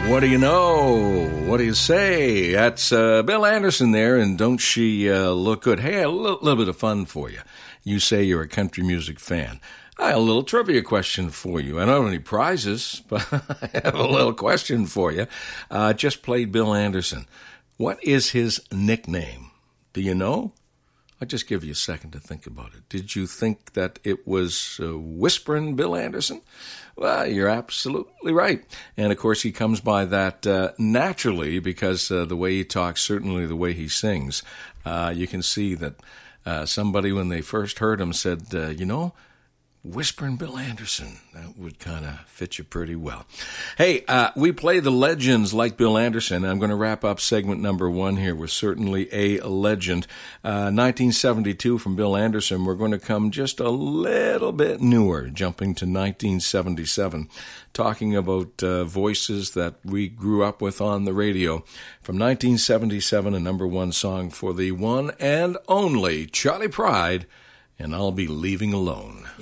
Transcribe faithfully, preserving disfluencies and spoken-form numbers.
What do you know? What do you say? That's uh, Bill Anderson there, and don't she uh, look good? Hey, a little, little bit of fun for you. You say you're a country music fan. I have a little trivia question for you. I don't have any prizes, but I have a little question for you. Uh, just played Bill Anderson. What is his nickname? Do you know? I'll just give you a second to think about it. Did you think that it was uh, Whisperin' Bill Anderson? Well, you're absolutely right. And, of course, he comes by that uh, naturally because uh, the way he talks, certainly the way he sings. Uh, you can see that uh, somebody, when they first heard him, said, uh, you know, Whisperin' Bill Anderson. That would kind of fit you pretty well. Hey, uh, we play the legends like Bill Anderson. I'm going to wrap up segment number one here with certainly a legend. Uh, nineteen seventy-two from Bill Anderson. We're going to come just a little bit newer, jumping to nineteen seventy-seven, talking about uh, voices that we grew up with on the radio. From nineteen seventy-seven, a number one song for the one and only Charley Pride, and I'll Be Leaving Alone.